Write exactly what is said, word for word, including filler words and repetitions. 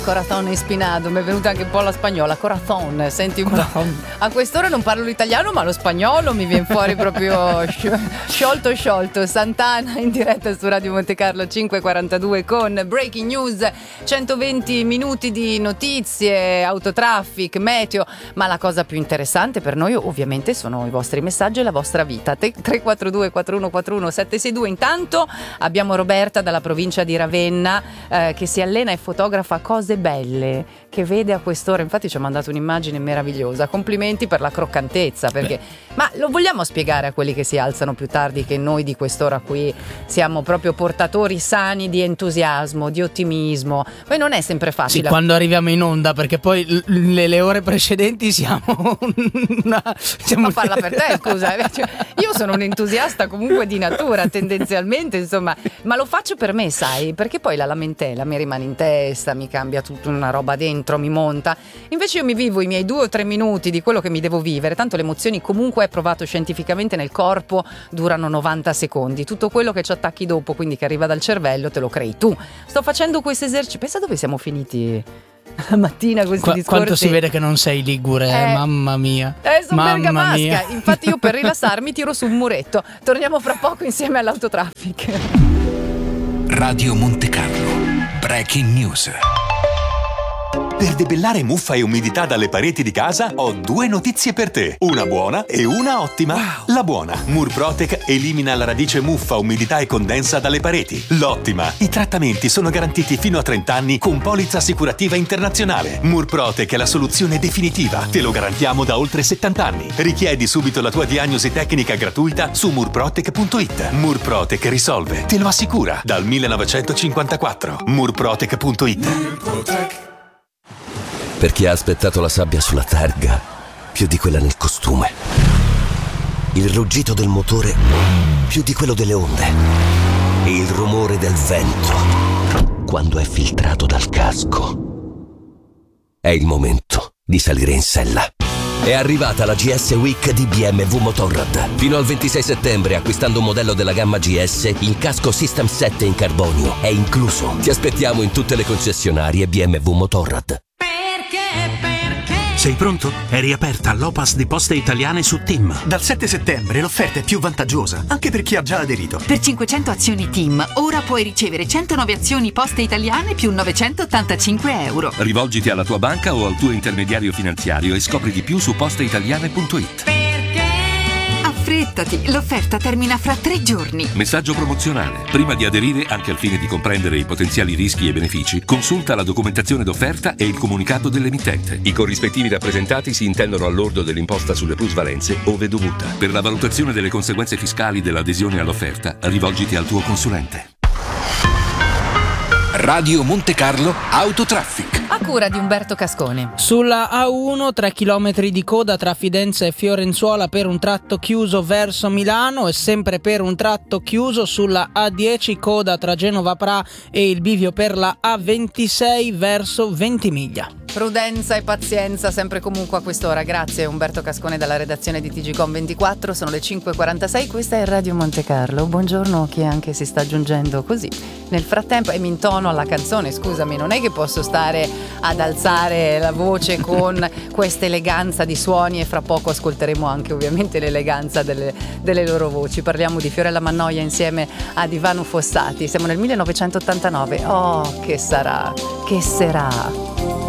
Corazon Espinado, mi è venuta anche un po' la spagnola. Corazon, senti un po'. A quest'ora non parlo l'italiano, ma lo spagnolo mi viene fuori proprio sciolto sciolto. Santana in diretta su Radio Monte Carlo cinque e quarantadue con Breaking News, centoventi minuti di notizie, autotraffic, meteo, ma la cosa più interessante per noi ovviamente sono i vostri messaggi e la vostra vita. tre quattro due quattro uno quattro uno sette sei due. Intanto abbiamo Roberta dalla provincia di Ravenna eh, che si allena e fotografa cose belle, che vede a quest'ora. Infatti ci ha mandato un'immagine meravigliosa. Complimenti per la croccantezza, perché Beh. ma lo vogliamo spiegare a quelli che si alzano più tardi che noi di quest'ora qui siamo proprio portatori sani di entusiasmo, di ottimismo. Poi non è sempre facile. Sì, quando arriviamo in onda, perché poi le, le ore precedenti siamo una, siamo... Ma parla per te, scusa. Io sono un entusiasta comunque di natura, tendenzialmente, insomma, ma lo faccio per me, sai, perché poi la lamentela mi rimane in testa, mi cambia tutta una roba dentro, mi monta. Invece io mi vivo i miei due o tre minuti di quello che mi devo vivere, tanto le emozioni comunque è provato scientificamente nel corpo durano novanta secondi, tutto quello che ci attacchi dopo, quindi che arriva dal cervello, te lo crei tu. Sto facendo questo esercizio, pensa dove siamo finiti la mattina questi Qu- discorsi. Quanto si vede che non sei ligure, eh, mamma mia. Eh, sono mamma bergamasca, mia. infatti io per rilassarmi tiro su un muretto. Torniamo fra poco insieme all'autotraffic. Radio Monte Carlo, Breaking News. Per debellare muffa e umidità dalle pareti di casa ho due notizie per te, una buona e una ottima. Wow. La buona, Murprotec elimina la radice muffa, umidità e condensa dalle pareti. L'ottima, i trattamenti sono garantiti fino a trenta anni con polizza assicurativa internazionale. Murprotec è la soluzione definitiva, te lo garantiamo da oltre settanta anni. Richiedi subito la tua diagnosi tecnica gratuita su murprotec punto it. Murprotec risolve, te lo assicura, dal millenovecentocinquantaquattro. murprotec punto it. Murprotec. Per chi ha aspettato la sabbia sulla targa più di quella nel costume, il ruggito del motore più di quello delle onde e il rumore del vento quando è filtrato dal casco. È il momento di salire in sella. È arrivata la G S Week di B M W Motorrad. Fino al ventisei settembre, acquistando un modello della gamma G S, il casco System sette in carbonio è incluso. Ti aspettiamo in tutte le concessionarie B M W Motorrad. Sei pronto? È riaperta l'O P A S di Poste Italiane su TIM. Dal sette settembre l'offerta è più vantaggiosa, anche per chi ha già aderito. Per cinquecento azioni TIM, ora puoi ricevere centonove azioni Poste Italiane più novecentottantacinque euro. Rivolgiti alla tua banca o al tuo intermediario finanziario e scopri di più su posteitaliane punto it. Affrettati, l'offerta termina fra tre giorni. Messaggio promozionale. Prima di aderire, anche al fine di comprendere i potenziali rischi e benefici, consulta la documentazione d'offerta e il comunicato dell'emittente. I corrispettivi rappresentati si intendono al lordo dell'imposta sulle plusvalenze ove dovuta. Per la valutazione delle conseguenze fiscali dell'adesione all'offerta, rivolgiti al tuo consulente. Radio Monte Carlo Autotraffic. A cura di Umberto Cascone. Sulla A uno tre chilometri di coda tra Fidenza e Fiorenzuola per un tratto chiuso verso Milano e sempre per un tratto chiuso sulla A dieci coda tra Genova Pra e il bivio per la A ventisei verso Ventimiglia. Prudenza e pazienza sempre comunque a quest'ora. Grazie Umberto Cascone dalla redazione di T G Com ventiquattro. Sono le cinque e quarantasei, questa è Radio Monte Carlo. Buongiorno chi anche si sta aggiungendo così nel frattempo, e mi intono alla canzone, scusami, non è che posso stare ad alzare la voce con questa eleganza di suoni, e fra poco ascolteremo anche ovviamente l'eleganza delle, delle loro voci. Parliamo di Fiorella Mannoia insieme ad Ivano Fossati. Siamo nel millenovecentottantanove. Oh, che sarà, che sarà.